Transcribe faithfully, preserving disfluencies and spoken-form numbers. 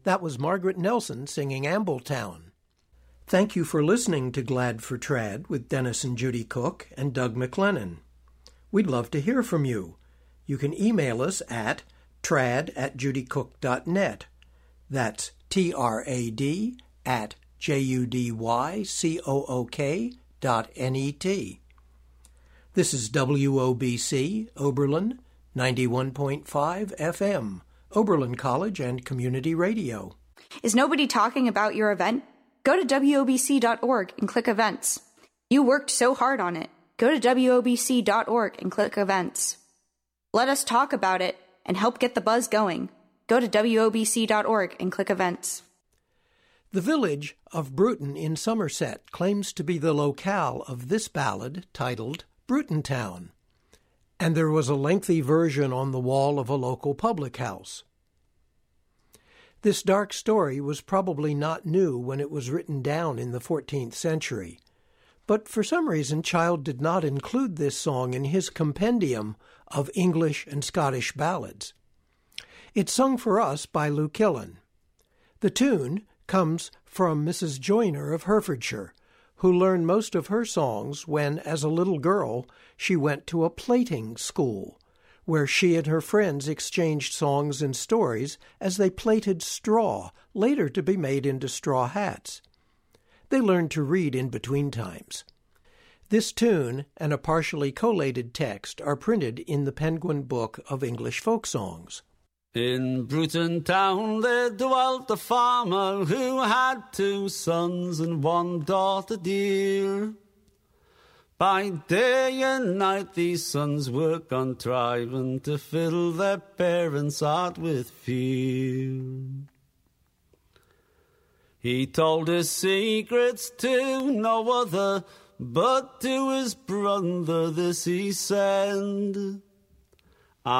That was Margaret Nelson singing Ambletown. Thank you for listening to Glad for Trad with Dennis and Judy Cook and Doug McLennan. We'd love to hear from you. You can email us at trad at judycook dot net. That's T R A D at J U D Y C O O K dot N E T. This is W O B C, Oberlin, ninety-one point five F M, Oberlin College and Community Radio. Is nobody talking about your event? Go to W O B C dot org and click Events. You worked so hard on it. Go to W O B C dot org and click Events. Let us talk about it and help get the buzz going. Go to W O B C dot org and click Events. The village of Bruton in Somerset claims to be the locale of this ballad titled Brutontown, and there was a lengthy version on the wall of a local public house. This dark story was probably not new when it was written down in the fourteenth century, but for some reason Child did not include this song in his compendium of English and Scottish ballads. It's sung for us by Lou Killen. The tune comes from Missus Joyner of Herefordshire, who learned most of her songs when, as a little girl, she went to a plaiting school, where she and her friends exchanged songs and stories as they plaited straw, later to be made into straw hats. They learned to read in between times. This tune and a partially collated text are printed in the Penguin Book of English Folk Songs. In Bruton town there dwelt a farmer who had two sons and one daughter dear. By day and night these sons were contriving to fill their parents' heart with fear. He told his secrets to no other, but to his brother this he said.